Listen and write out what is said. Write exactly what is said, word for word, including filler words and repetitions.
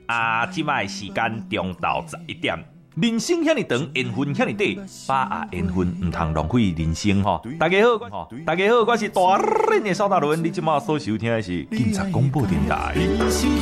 啊，即摆时间中昼十一点。人生遐尼长，缘分遐尼短，把握缘分，唔通浪费人生吼。大家好，吼，大家好，我是大人的邵大伦，你即马所收听的是警察广播电台。